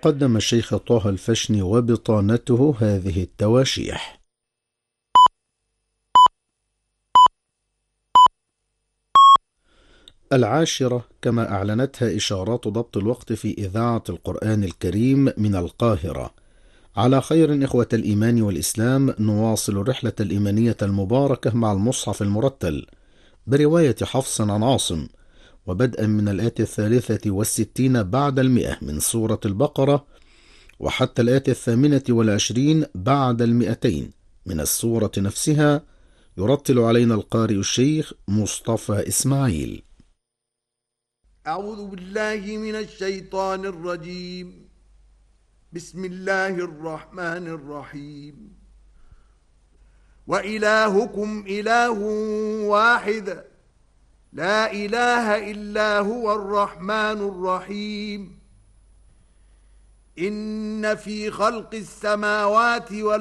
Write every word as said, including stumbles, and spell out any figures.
قدم الشيخ طه الفشني وبطانته هذه التواشيح: العاشرة، كما أعلنتها إشارات ضبط الوقت في إذاعة القرآن الكريم من القاهرة. على خير إخوة الإيمان والإسلام، نواصل الرحلة الإيمانية المباركة مع المصحف المرتل برواية حفص عن عاصم، وبدءا من الآية الثالثة والستين بعد المئة من سورة البقرة، وحتى الآية الثامنة والعشرين بعد المئتين من السورة نفسها، يرتل علينا القارئ الشيخ مصطفى إسماعيل. أعوذ بالله من الشيطان الرجيم. بسم الله الرحمن الرحيم. وإلهكم إله واحد لا إله إلا هو الرحمن الرحيم. إن في خلق السماوات والأرض